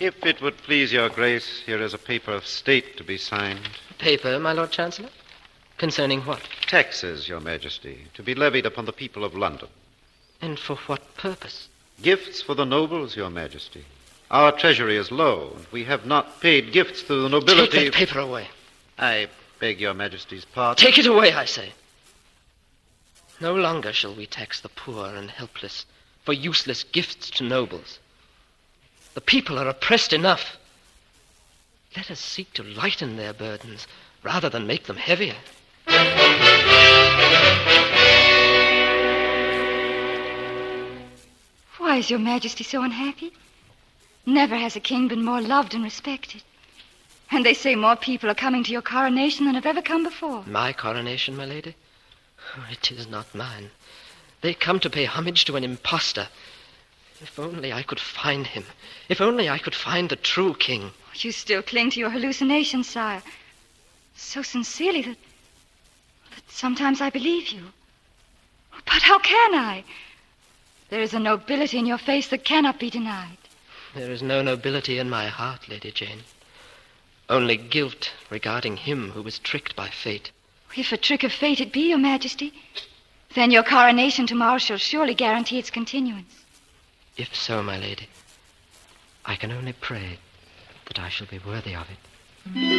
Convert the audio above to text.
If it would please your grace, here is a paper of state to be signed. Paper, my Lord Chancellor? Concerning what? Taxes, your majesty, to be levied upon the people of London. And for what purpose? Gifts for the nobles, your majesty. Our treasury is low, and we have not paid gifts to the nobility. Take that paper away. I beg your majesty's pardon. Take it away, I say. No longer shall we tax the poor and helpless for useless gifts to nobles. The people are oppressed enough. Let us seek to lighten their burdens rather than make them heavier. Why is your majesty so unhappy? Never has a king been more loved and respected. And they say more people are coming to your coronation than have ever come before. My coronation, my lady? Oh, it is not mine. They come to pay homage to an impostor. If only I could find him. If only I could find the true king. You still cling to your hallucinations, sire. So sincerely that sometimes I believe you. But how can I? There is a nobility in your face that cannot be denied. There is no nobility in my heart, Lady Jane. Only guilt regarding him who was tricked by fate. If a trick of fate it be, your majesty, then your coronation tomorrow shall surely guarantee its continuance. If so, my lady, I can only pray that I shall be worthy of it.